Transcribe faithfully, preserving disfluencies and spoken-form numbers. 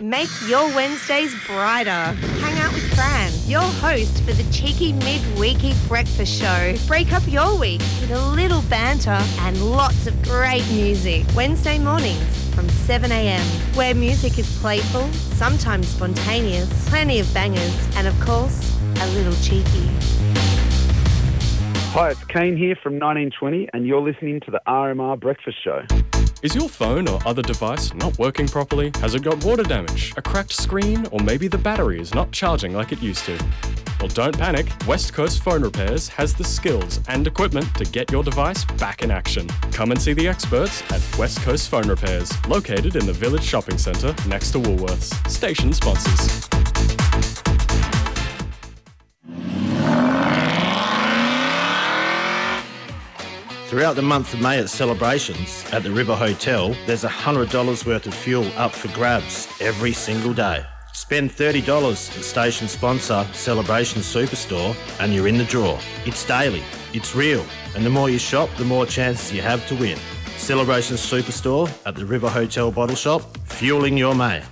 Make your Wednesdays brighter. Hang out with Fran, your host for the cheeky mid-weeky breakfast show. Break up your week with a little banter and lots of great music. Wednesday mornings from seven a.m, where music is playful, sometimes spontaneous, plenty of bangers, and of course, a little cheeky. Hi, it's Kane here from nineteen twenty, and you're listening to the R M R Breakfast Show. Is your phone or other device not working properly? Has it got water damage, a cracked screen, or maybe the battery is not charging like it used to? Well, don't panic. West Coast Phone Repairs has the skills and equipment to get your device back in action. Come and see the experts at West Coast Phone Repairs, located in the Village Shopping Centre next to Woolworths. Station sponsors. Throughout the month of May at Celebrations at the River Hotel, there's one hundred dollars worth of fuel up for grabs every single day. Spend thirty dollars at station sponsor Celebration Superstore and you're in the draw. It's daily, it's real, and the more you shop, the more chances you have to win. Celebration Superstore at the River Hotel Bottle Shop, fueling your May.